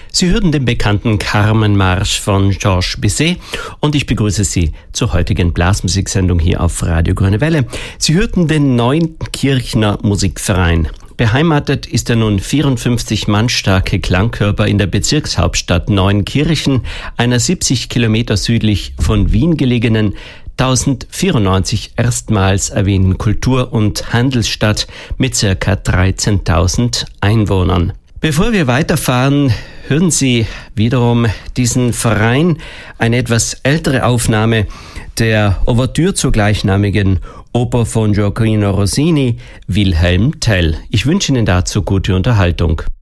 Sie hörten den bekannten Carmen-Marsch von Georges Bizet und ich begrüße Sie zur heutigen Blasmusiksendung hier auf Radio Grüne Welle. Sie hörten den Neunkirchner Musikverein. Beheimatet ist der nun 54 Mann starke Klangkörper in der Bezirkshauptstadt Neunkirchen, einer 70 Kilometer südlich von Wien gelegenen, 1094 erstmals erwähnten Kultur- und Handelsstadt mit ca. 13.000 Einwohnern. Bevor wir weiterfahren, hören Sie wiederum diesen Verein, eine etwas ältere Aufnahme der Ouvertüre zur gleichnamigen Oper von Gioacchino Rossini, Wilhelm Tell. Ich wünsche Ihnen dazu gute Unterhaltung.